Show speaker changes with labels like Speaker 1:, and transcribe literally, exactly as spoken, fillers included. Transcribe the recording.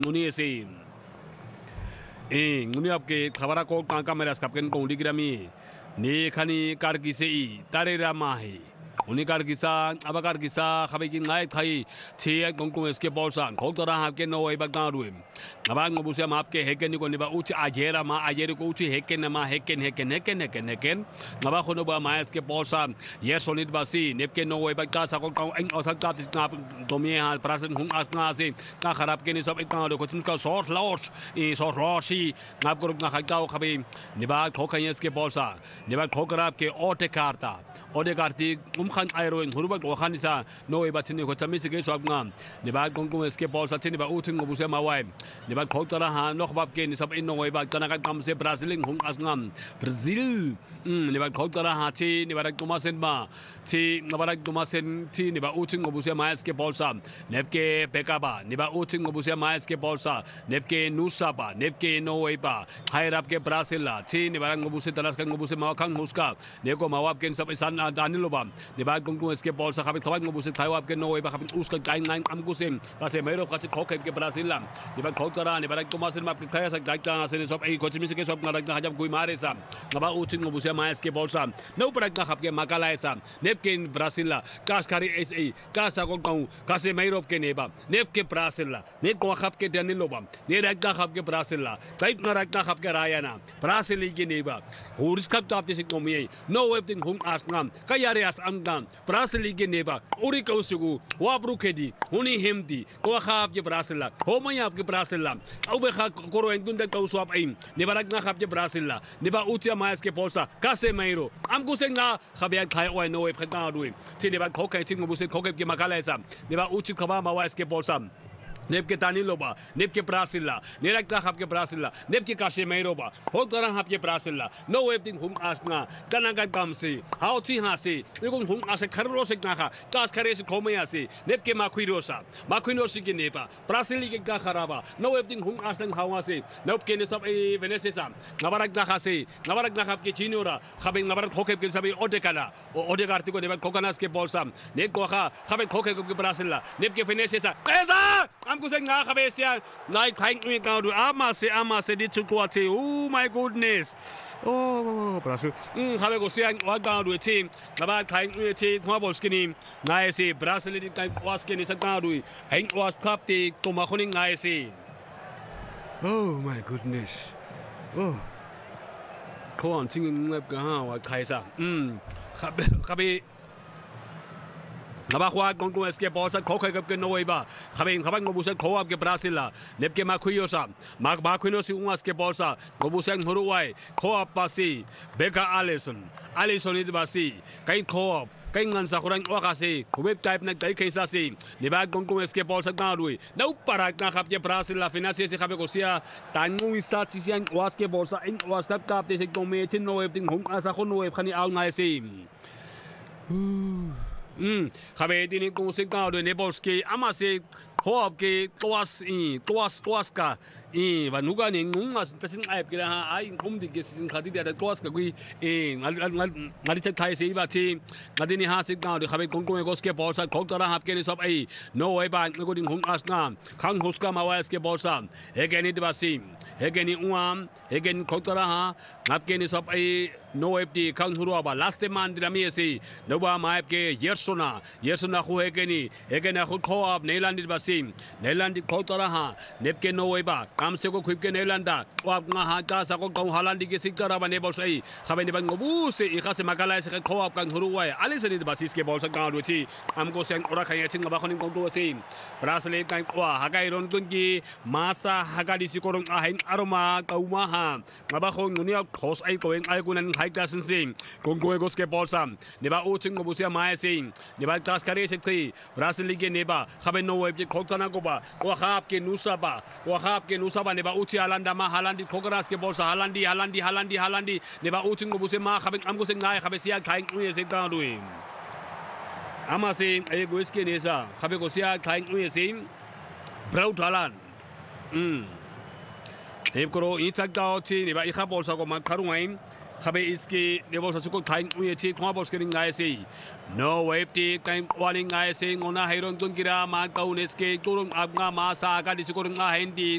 Speaker 1: Nguni si eh nguni apke khabara ko ka kamera skapken ko digrami ni khani kar gise tare ramahi uni kar gisa abakar gisa khabe ki ngai thai che kong kong eske bolsan khok tora hapke no ei bagaru abang ngobusya mapke heken ko niba uchi ajera ma ajeri ko uchi heken ma heken heken heken heken heken ngaba khono ba ma eske bolsan yes onit basi nepke no ei bagka sa ko ang osak tap tis na domi ha prasen hung asna se ka kharap ke ni sob ikang do ko chin ka short loss e short roshi ngab ko na khakao khabe niba khok eske bolsa niba khokrap ke ote karta ode karti umkhan airoin huruba ko khanisa no ei batini ko tamisi ke sob ngam niba kong kong eske bolsa tini ba uting ngobusya mawai niba khotara ha nok bab ke ni sob in no ei ba kana ka kam se brazilin hung asngam brazil niba khotara ha chi niba rak tumasen ba chi niba rak tumasen chi niba uting ngobusya ma eske bolsa nepke bekaba niba uting ngobusya ma eske bolsa nepke nusa ba nepke no ei ba khairap ke brazil la chi niba ngobusya talas ka ngobusya ma khang huska neko mawap ken sob isan danilo ba niba kong kong eske bolsa khabit khabat ngobusya thaiwap ke no ei ba khabit uska kain nang am gusim kasi mayro ka chi khok ke brazil la niba khotara niba rak tumasen map ke thaya sa dakta se sob ei ko chimisi ke sob ngarak na hajab gui mare sa ngaba uting ngobusya ma eske bolsa no prak na khap ke makalai sa nepken brazil la kas khari sa kas ko kong kasi mayro ke neba nepke brazil la ne ko khap ke danilo ba ne rak na khap ke brazil la taip na rak na khap ke rayana brazil ke neba huris khap tap te sik nomi no web ting hum asngam kayare as angam brazil ke neba uri ko sugu wa brukedi huni hemdi ko khap ke brazil la ho maya ke brazil la au be kha koro en gunda ko swap aim neba rak na khap ke brazil la neba utia ma eske bolsa kase mayro am gusenga khabya khai oi no web khata du ti neba khokai ting ngobuse khokep ke makalesa neba uchi khaba ma wa eske bolsa nepke tanilo ba nepke brazil la nerak ta khap ke brazil la nepke kase mayro ba ho tara hap ke brazil la no web ting hum asna kanaga kamsi how ti ha se nikong hum ase kharro se na kha tas khare se khomaya se nepke ma khuirosa ma khuinosi ke nepa brazil ke ka kharaba no web ting hum asang hawa se nepke ne sab e venezuela ngabarak na khase ngabarak na khap ke chinora khabe ngabarak khokep ke sabi odekala odekarti ko ne kokanas ke bolsa ne ko kha khabe khokep ke brazil la nepke venezuela esa am kuseng nga kabesya like thank me ka do ama se ama se di chukwate oh my goodness oh brasu mm habe ko se wa ka do team ngaba thank me te khwa bol skini ngai se brazil di kai was skini sa ka do hein was cup te ko ma khoni ngai se oh my goodness oh ko an ting ngap ka ha wa khai sa mm khabe khabe ngaba khwa kong kong eske bolsa khokai kap ke noi ba khabeng khabang ngobuse khowap ke brazil la nepke ma khuyosa mak ba khuinosi ungas ke bolsa ngobuse nghuruwai khowap pasi beka alison alison it basi kain khowap kain ngan sa khurang wakase khubep type na kai khaisa si niba kong kong eske bolsa ka rui nau parak na khap ke brazil la finasie se khabe ko sia tangu isa chi sian was ke bolsa in was tap kap te se kong me chin no web ting hum asa khon no web khani al ngai si Mm, khabe dini kung sikao do Nebolski amase hoab ke toas i toas toas ka i vanuga ni ngunga tasin aip kira ha ai kum di ke sin khadi da toas ka gui e ngal ngal ngari chak thai se ba ti ngadini ha sikao do khabe kung kung goske bolsa khok tara hap ke ni sob ai no way ba ngo ding hung asna khang huska ma wa ke bolsa egeni dibasi egeni uam egen khok tara ha ngap ke ni sob ai no ep di khang hurwa ba last man drami si no ba ma ep ke yersona yersona khu egeni egena khu khoab neland dibasi neland khok tara ha nepke no way ba kam se ko khip ke nelanda wap nga ha ka sa ko kong halandi ke sikara ba ne bol sai khabe ni bang ngobu se i khase makalai se khoab kang hurwa ali se ni dibasi ke bol sa ka ru chi am ko seng ora khaya ching ba khoni kong do se brazil kai kwa ha kai ron tun ki masa ha ga di si korong a hain aroma kauma ha ngaba khong ni khos ai ko eng ai kunan hai ka sin sing kong ko gos ke bol sam ne ba o ching ngobu se mai sing ne ba tas kare se thi brazil ke ne ba khabe no web khok tana ko ba ko khap ke nusa ba ko khap ke nusa ba ne ba uchi alanda ma halandi khokras ke bol sa halandi halandi halandi halandi ne ba o ching ngobu se ma khabe am ko se ngai khabe sia khai ngue se ta lui ama se ai go ske ne sa khabe ko sia khai ngue se brau thalan um ep koro i tak ga chi ne ba i kha bol sa ko ma kharungai khabe iski ne bol sa su ko khai ngue chi khwa bol ske ngai se no web ti kain kwaning ngai se ngona heiron tun kira ma kaunes ke turung abnga ma sa ka di su ko nga hendi